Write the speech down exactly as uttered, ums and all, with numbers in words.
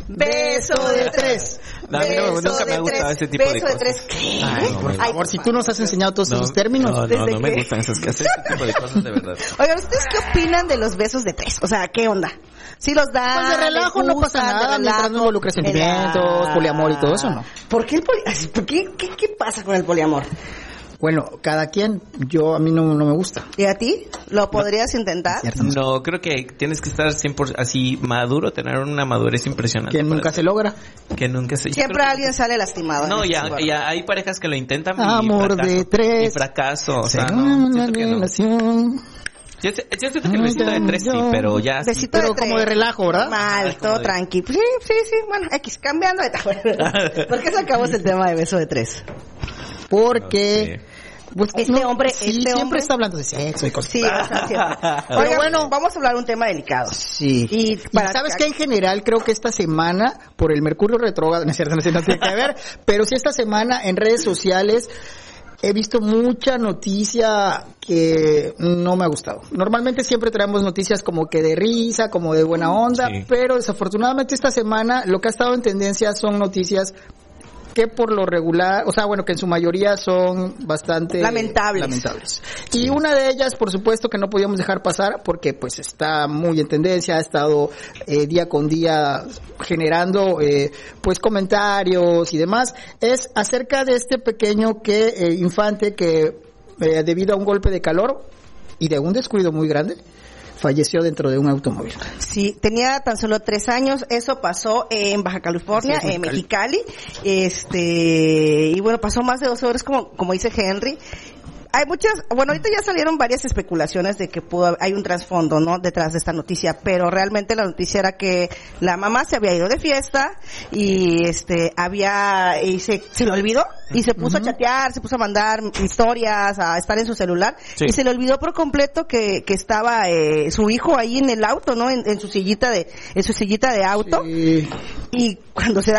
beso de tres. No, a mí no, nunca me ha gustado ese tipo de cosas. Beso de tres. ¿Qué? Ay, por favor, si tú nos has enseñado todos no, esos términos. No, no, ¿desde no me qué? gustan esas, ese tipo de cosas, de verdad. Oigan, ¿ustedes qué opinan de los besos de tres? O sea, ¿qué onda? ¿Sí los dan? Pues de relajo no pasa nada, mientras no involucre sentimientos, poliamor y todo eso, ¿no? ¿Por qué el poli... ¿Por qué, qué, qué pasa con el poliamor? Bueno, cada quien, yo a mí no, no me gusta. ¿Y a ti? ¿Lo podrías intentar? Cierto, no sé. No, creo que tienes que estar cien por ciento así maduro, tener una madurez impresionante. Que nunca para- se logra. Que nunca se... yo Siempre creo que- alguien sale lastimado. No, en ya, este ya hay parejas que lo intentan y Amor fracaso, de tres. y fracaso, o sea, Según no, la siento que no. relación. Yo, sé- yo siento que el besito de tres sí, pero ya... sí. Besito Pero de como tres. de relajo, ¿verdad? Normal, Ah, como todo de- tranqui. Sí, sí, sí. Bueno, X, cambiando de tema. ¿Por qué sacamos el tema de beso de tres? Porque... Pues, Este no, hombre- sí, este siempre hombre- está hablando de sexo y cosas. Sí, o sea, siempre. Pero Oigan, bueno. vamos a hablar un tema delicado. Sí. Y Y, para- sabes que en general creo que esta semana, por el Mercurio retrógrado, no es cierto, no, sé, no tiene que ver, pero sí esta semana en redes sociales he visto mucha noticia que no me ha gustado. Normalmente siempre traemos noticias como que de risa, como de buena onda, Sí. pero desafortunadamente esta semana lo que ha estado en tendencia son noticias que por lo regular, o sea, bueno, que en su mayoría son bastante Lamentables. lamentables. Y una de ellas, por supuesto, que no podíamos dejar pasar porque pues está muy en tendencia, ha estado eh, día con día generando eh, pues comentarios y demás, es acerca de este pequeño que eh, infante que eh, debido a un golpe de calor y de un descuido muy grande, falleció dentro de un automóvil. Sí, tenía tan solo tres años. Eso pasó en Baja California, Así es, en Mexicali. Mexicali. Este, y bueno, pasó más de dos horas, como, como dice Henry. Hay muchas, bueno, ahorita ya salieron varias especulaciones de que pudo, hay un trasfondo, ¿no?, detrás de esta noticia, pero realmente la noticia era que la mamá se había ido de fiesta y este, había, y se, se le olvidó y se puso uh-huh. a chatear, se puso a mandar historias, a estar en su celular sí. y se le olvidó por completo que, que estaba eh, su hijo ahí en el auto, ¿no?, en, en su sillita de, en su sillita de auto. Sí. Y cuando se da